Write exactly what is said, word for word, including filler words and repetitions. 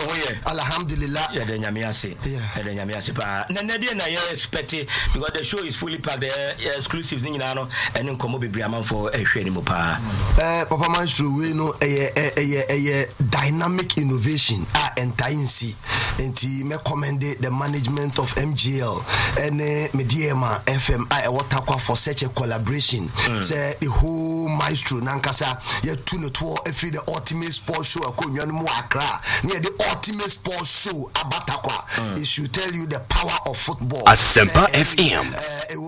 Alhamdulillah. Yeah, the Nyamiase. Yeah, the Nyamiase. Na na dey na you expect because the show is fully packed. The exclusive thing na no and nkomo bebre amanfo ehwe ni mo pa. Eh Papa Maestro we no eh eh eh dynamic innovation ah entainsi enti me commend the management of M G L and Mediema F M I water for such a collaboration. Mm. Say the whole Maestro nankasa ye two no two every the ultimate sports show akonwa no mu Accra near the ultimate sports show abatakwa. Mm. It should tell you the power of football. Asempa F M. Uh,